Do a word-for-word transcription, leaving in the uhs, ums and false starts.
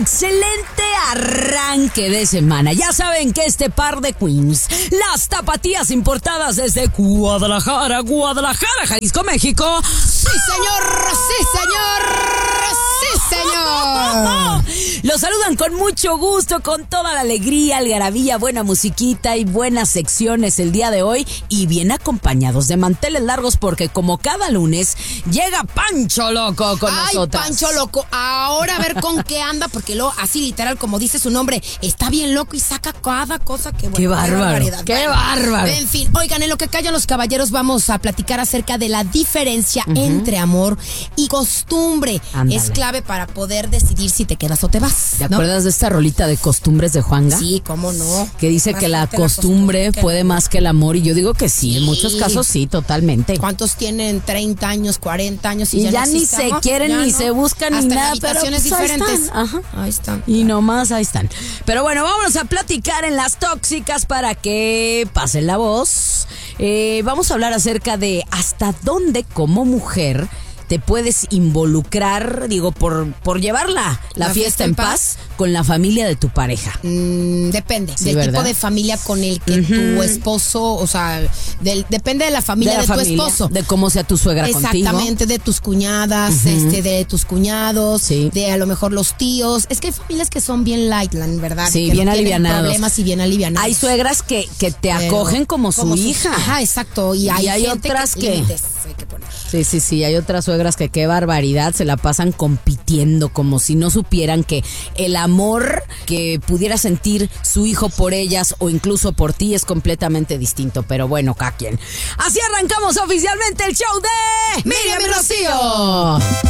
excelente arranque de semana. Ya saben que este par de queens, las tapatías importadas desde Guadalajara, Guadalajara, Jalisco, México. ¡Sí, señor! ¡Sí, señor! ¡Sí, señor! Los saludan con mucho gusto, con toda la alegría, algarabía, buena musiquita y buenas secciones el día de hoy. Y bien acompañados de manteles largos porque como cada lunes llega Pancho Loco con Ay, nosotras. Pancho Loco, ahora a ver con qué anda, porque luego así literal, como dice su nombre, está bien loco y saca cada cosa que bueno. Qué bárbaro, qué bueno, bárbaro. En fin, oigan, en lo que callan los caballeros vamos a platicar acerca de la diferencia uh-huh. entre amor y costumbre. Ándale. Es clave para poder decidir si te quedas o te vas. ¿Te ¿no? acuerdas de esta rolita de Costumbres de Juanga? Sí, cómo no. Que dice más que la costumbre, la costumbre puede que... más que el amor, y yo digo que sí, sí, en muchos casos sí, totalmente. ¿Cuántos tienen treinta años, cuarenta años y, y ya, ya no ni se quieren, ya ni no. se buscan, hasta ni nada, habitaciones pero pues diferentes. Ahí están. Ajá. Ahí están. Y nomás ahí están. Pero bueno, vámonos a platicar en las tóxicas para que pasen la voz. Eh, vamos a hablar acerca de hasta dónde como mujer te puedes involucrar, digo, por, por llevar la, la, la fiesta, fiesta en paz, paz con la familia de tu pareja. Mm, depende sí, del ¿verdad? tipo de familia con el que uh-huh. tu esposo, o sea, del, depende de la familia de, la de familia, tu esposo. De cómo sea tu suegra Exactamente, contigo. Exactamente, de tus cuñadas, uh-huh. este, de tus cuñados, sí. de a lo mejor los tíos. Es que hay familias que son bien light, ¿verdad? Sí, que bien no alivianados. Problemas y bien alivianados. Hay suegras que, que te acogen Pero, como su como hija. Su, ajá, exacto. Y hay, y hay gente otras que... que, que hay que poner. Sí, sí, sí, hay otras suegras que qué barbaridad, se la pasan compitiendo como si no supieran que el amor que pudiera sentir su hijo por ellas o incluso por ti es completamente distinto, pero bueno, cada quien. Así arrancamos oficialmente el show de Miriam y Rocío.